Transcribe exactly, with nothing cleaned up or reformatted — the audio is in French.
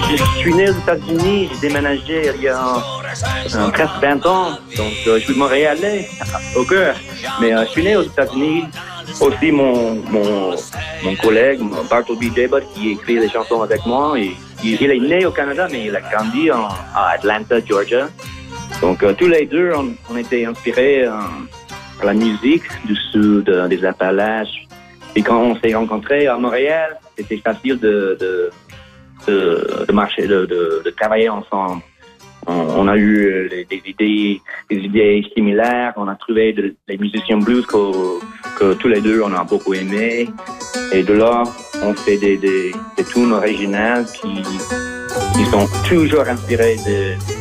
Je suis né aux États-Unis, j'ai déménagé il y a euh, presque vingt ans, donc euh, je suis Montréalais au cœur. Mais euh, je suis né aux États-Unis. Aussi mon, mon, mon collègue, Bartleby J-Bud, qui écrit les chansons avec moi. Et, il, il est né au Canada, mais il a grandi en, à Atlanta, Georgia. Donc euh, tous les deux, on, on était inspirés euh, par la musique du sud, euh, des Appalaches. Et quand on s'est rencontrés à Montréal, c'était facile de, de, de, de marcher, de, de, de travailler ensemble. On, on a eu les, des idées, des idées similaires. On a trouvé de, des musiciens blues que, que tous les deux on a beaucoup aimé. Et de là, on fait des, des, des tunes originales qui, qui sont toujours inspirées de